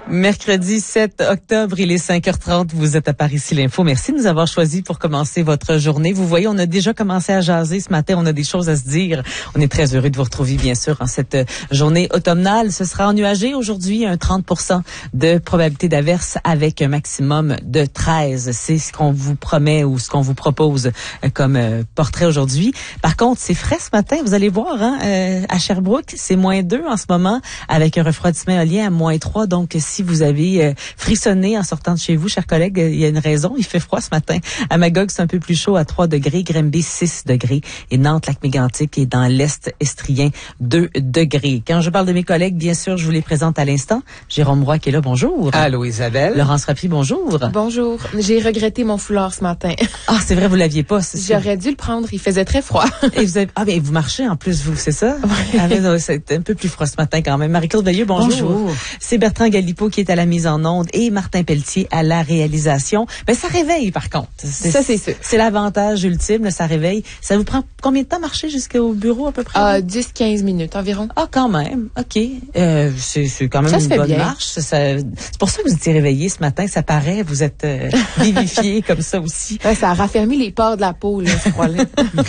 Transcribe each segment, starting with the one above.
Mercredi 7 octobre, il est 5h30, vous êtes à Par-Ici l'Info. Merci de nous avoir choisis pour commencer votre journée. Vous voyez, on a déjà commencé à jaser ce matin, on a des choses à se dire. On est très heureux de vous retrouver, bien sûr, en cette journée automnale. Ce sera ennuagé aujourd'hui, un 30% de probabilité d'averse avec un maximum de 13. C'est ce qu'on vous promet ou ce qu'on vous propose comme portrait aujourd'hui. Par contre, c'est frais ce matin, vous allez voir, à Sherbrooke, c'est -2 en ce moment, avec un refroidissement éolien à -3. Donc, si vous avez frissonné en sortant de chez vous, chers collègues, il y a une raison. Il fait froid ce matin. À Magog, c'est un peu plus chaud à 3 degrés. Granby, 6 degrés. Et Nantes, Lac-Mégantic et dans l'Est estrien, 2 degrés. Quand je parle de mes collègues, bien sûr, je vous les présente à l'instant. Jérôme Roy qui est là, bonjour. Allô, Isabelle. Laurence Rappi, bonjour. Bonjour. J'ai regretté mon foulard ce matin. Ah, c'est vrai, vous l'aviez pas. J'aurais dû le prendre. Il faisait très froid. Et vous avez, mais vous marchez en plus, vous, c'est ça? Oui. Ah, c'est un peu plus froid ce matin quand même. Marie-Claude Veilleux, bonjour. Bonjour. C'est Bertrand Galipo qui est à la mise en onde et Martin Pelletier à la réalisation. Ben, ça réveille, par contre. Ça, c'est sûr. C'est l'avantage ultime, là, ça réveille. Ça vous prend combien de temps marcher jusqu'au bureau, à peu près? 10-15 minutes environ. Ah, quand même. OK. C'est quand même Ça se une fait bonne bien. marche. C'est pour ça que vous étiez réveillé ce matin. Ça paraît, vous êtes vivifié comme ça aussi. Ouais, ça a raffermi les pores de la peau, là, ce froid-là.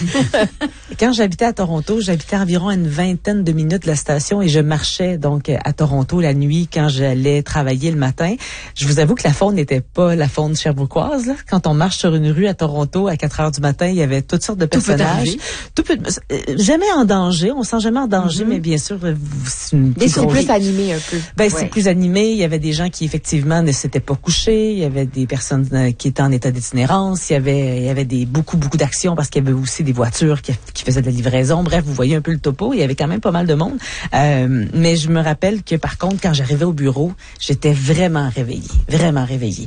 Quand j'habitais à Toronto, j'habitais environ à une vingtaine de minutes de la station et je marchais donc à Toronto la nuit quand j'allais travailler le matin. Je vous avoue que la faune n'était pas la faune sherbrookoise. Là. Quand on marche sur une rue à Toronto à 4 heures du matin, il y avait toutes sortes de personnages. Jamais en danger. On se sent jamais en danger, mais bien sûr, c'est plus animé un peu. Ben, c'est plus animé. Il y avait des gens qui, effectivement, ne s'étaient pas couchés. Il y avait des personnes qui étaient en état d'itinérance. Il y avait beaucoup d'actions parce qu'il y avait aussi des voitures qui faisaient de la livraison. Bref, vous voyez un peu le topo. Il y avait quand même pas mal de monde. Mais je me rappelle que, par contre, quand j'arrivais au bureau, j'étais vraiment réveillée. Vraiment réveillée.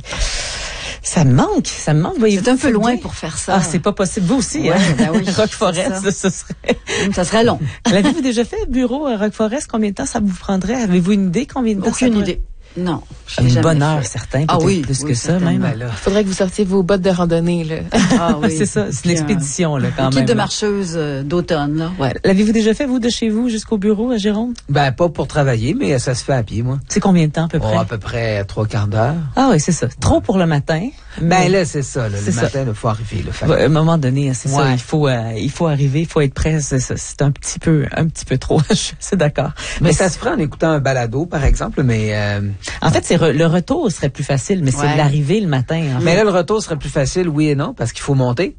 Ça me manque. C'est un peu loin pour faire ça. Ah, c'est pas possible. Vous aussi, ouais, ben oui, Rock Forest, ce serait... Ça serait long. L'avez-vous déjà fait, bureau à Rock Forest? Combien de temps ça vous prendrait? Avez-vous une idée combien de temps ça Aucune idée. Non. Une bonne heure, certain. Ah oui. Plus que ça, même. Il faudrait que vous sortiez vos bottes de randonnée, là. Ah oui. C'est ça. C'est l'expédition, là, quand même. Kit de marcheuse d'automne, là. Ouais. L'avez-vous déjà fait, vous, de chez vous jusqu'au bureau, à Jérôme? Ben, pas pour travailler, mais ça se fait à pied, moi. C'est combien de temps, à peu près? À peu près 3/4 d'heure. Ah oui, c'est ça. Trop pour le matin. Ben, là, c'est ça, là. Le matin, il faut arriver, là. À un moment donné, c'est ça. Il faut arriver, il faut être prêt. C'est ça. C'est un petit peu trop. C'est d'accord. Mais ça se ferait en écoutant un balado, par exemple, mais, en fait, le retour serait plus facile, mais c'est l'arrivée le matin. Mais là, le retour serait plus facile, oui et non, parce qu'il faut monter.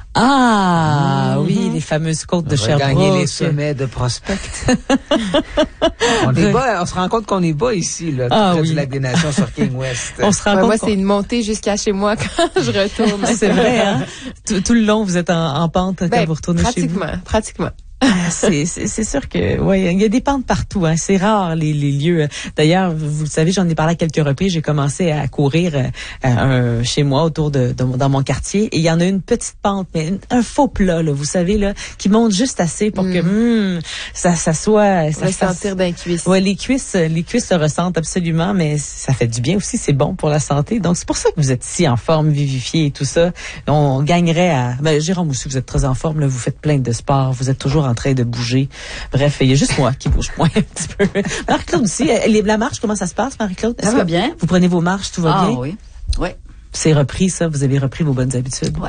Ah, oui, les fameuses côtes de Sherbrooke. Gagner les sommets de Prospect. On est bas, on se rend compte qu'on est bas ici, là, près du lac des Nations sur King West. On se rend compte. Moi, c'est une montée jusqu'à chez moi quand je retourne. C'est vrai, hein? Tout le long, vous êtes en pente quand vous retournez chez vous. Pratiquement. C'est sûr que il y a des pentes partout, hein. C'est rare les lieux. D'ailleurs, vous le savez, j'en ai parlé à quelques reprises. J'ai commencé à courir chez moi autour dans mon quartier et il y en a une petite pente, mais un faux plat là, vous savez là, qui monte juste assez pour que ça soit ça sentir d'un cuisse. Ouais, les cuisses se ressentent absolument, mais ça fait du bien aussi, c'est bon pour la santé. Donc c'est pour ça que vous êtes si en forme, vivifié et tout ça. On gagnerait à Jérôme aussi, vous êtes très en forme là, vous faites plein de sport, vous êtes toujours en train de bouger. Bref, il y a juste moi qui bouge moins un petit peu. Marie-Claude aussi, la marche, comment ça se passe, Marie-Claude? Ça va bien. Vous prenez vos marches, tout va bien? Ah oui. Oui. C'est repris, ça? Vous avez repris vos bonnes habitudes? Ouais.